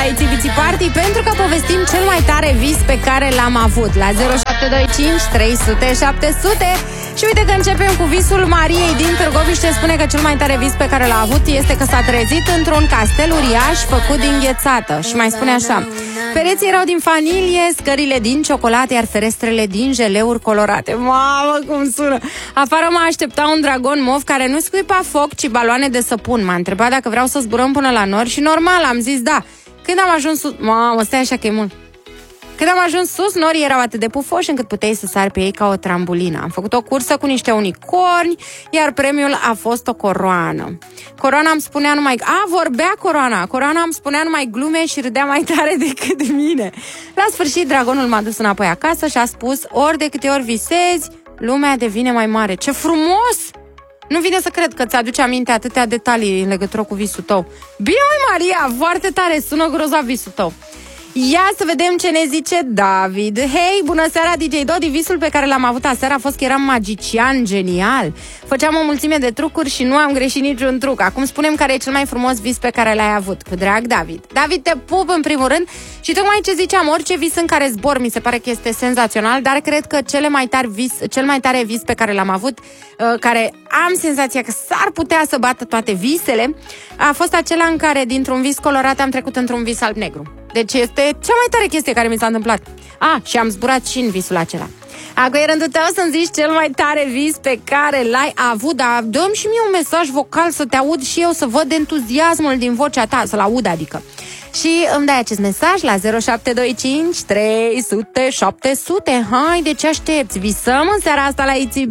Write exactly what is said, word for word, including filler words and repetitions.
la I T V T Party pentru că povestim cel mai tare vis pe care l-am avut la zero șapte doi cinci trei sute șapte sute. Și uite că începem cu visul Mariei din Târgoviște. Spune că cel mai tare vis pe care l-a avut este că s-a trezit într-un castel uriaș făcut din ghețată. Și mai spune așa: pereții erau din fanilie, scările din ciocolată, iar ferestrele din jeleuri colorate. Mamă, cum sună! Afară mă aștepta un dragon mov care nu scuipa foc, ci baloane de săpun. M-a întrebat dacă vreau să zburăm până la nori și normal, am zis da. Când am ajuns sus... Mamă, stai așa că e mult. Când am ajuns sus, norii erau atât de pufoși încât puteai să sari pe ei ca o trambulină. Am făcut o cursă cu niște unicorni, iar premiul a fost o coroană. Coroana îmi spunea numai... A, vorbea coroana! Coroana îmi spunea numai glume și râdea mai tare decât mine. La sfârșit, dragonul m-a dus înapoi acasă și a spus: ori de câte ori visezi, lumea devine mai mare. Ce frumos! Nu vine să cred că ți-aduce aminte atâtea detalii în legătură cu visul tău. Bine, măi, Maria, foarte tare, sună grozav visul tău. Ia să vedem ce ne zice David. Hei, bună seara, D J Dodi. Visul pe care l-am avut aseară a fost că eram magician genial. Făceam o mulțime de trucuri și nu am greșit niciun truc. Acum spunem care e cel mai frumos vis pe care l-ai avut. Cu drag, David. David, te pup în primul rând. Și tocmai ce ziceam, orice vis în care zbor mi se pare că este senzațional, dar cred că cele mai tare vis, cel mai tare vis pe care l-am avut, uh, care am senzația că s-ar putea să bată toate visele, a fost acela în care dintr-un vis colorat am trecut într-un vis alb-negru. Deci este cea mai tare chestie care mi s-a întâmplat. Ah, și am zburat și în visul acela. Acum e rândul tău să-mi zici cel mai tare vis pe care l-ai avut. Dar dă-mi și mie un mesaj vocal să te aud și eu, să văd entuziasmul din vocea ta, să-l aud adică. Și îmi dai acest mesaj la zero șapte doi cinci trei sute șapte sute. Hai, de ce aștepți? Visăm în seara asta la I T V.